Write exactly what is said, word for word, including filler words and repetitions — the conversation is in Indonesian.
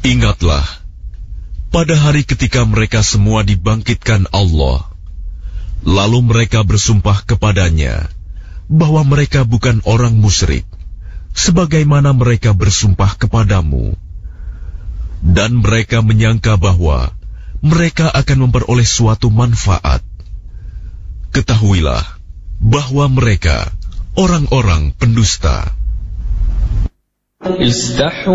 Ingatlah, pada hari ketika mereka semua dibangkitkan Allah, lalu mereka bersumpah kepadanya bahwa mereka bukan orang musyrik, sebagaimana mereka bersumpah kepadamu. Dan mereka menyangka bahwa mereka akan memperoleh suatu manfaat. Ketahuilah bahwa mereka orang-orang pendusta.